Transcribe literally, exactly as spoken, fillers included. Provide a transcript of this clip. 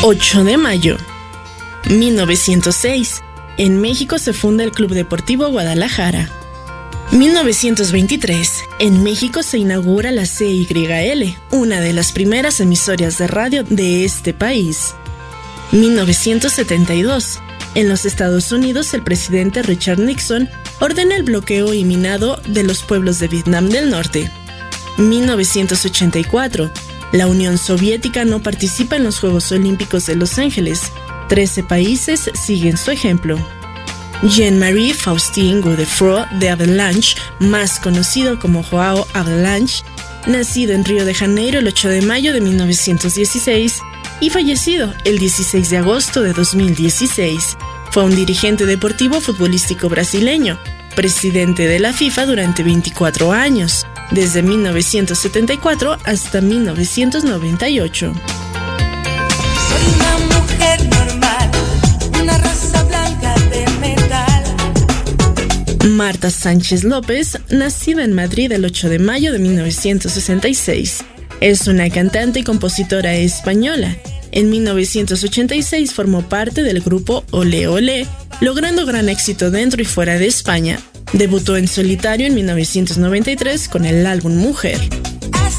ocho de mayo. mil novecientos seis. En México se funda el Club Deportivo Guadalajara. mil novecientos veintitrés. En México se inaugura la C Y L, una de las primeras emisoras de radio de este país. mil novecientos setenta y dos. En los Estados Unidos, el presidente Richard Nixon ordena el bloqueo y minado de los pueblos de Vietnam del Norte. mil novecientos ochenta y cuatro. La Unión Soviética no participa en los Juegos Olímpicos de Los Ángeles. Trece países siguen su ejemplo. Jean-Marie Faustin Godefroy de Avalanche, más conocido como Joao Avalanche, nacido en Río de Janeiro el ocho de mayo de mil novecientos dieciséis y fallecido el dieciséis de agosto de dos mil dieciséis, fue un dirigente deportivo futbolístico brasileño, presidente de la FIFA durante veinticuatro años, desde mil novecientos setenta y cuatro hasta mil novecientos noventa y ocho. Soy una mujer normal, una raza blanca de metal. Marta Sánchez López, nacida en Madrid el ocho de mayo de mil novecientos sesenta y seis, es una cantante y compositora española. En mil novecientos ochenta y seis formó parte del grupo Olé Olé, logrando gran éxito dentro y fuera de España. Debutó en solitario en mil novecientos noventa y tres con el álbum Mujer.